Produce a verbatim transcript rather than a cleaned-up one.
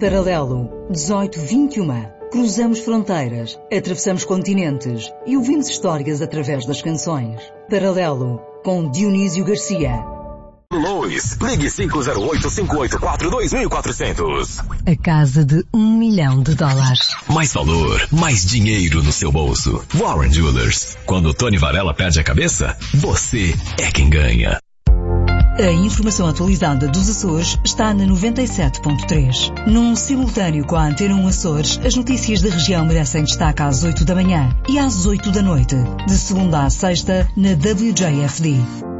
Paralelo dezoito vinte e um. Cruzamos fronteiras, atravessamos continentes e ouvimos histórias através das canções. Paralelo, com Dionísio Garcia. Lois, ligue cinco zero oito, cinco oito quatro, dois mil e quatrocentos. A casa de um milhão de dólares. Mais valor, mais dinheiro no seu bolso. Warren Jewelers. Quando o Tony Varela perde a cabeça, você é quem ganha. A informação atualizada dos Açores está na noventa e sete ponto três. Num simultâneo com a Antena um Açores, as notícias da região merecem destaque às oito da manhã e às oito da noite. De segunda à sexta, na W J F D.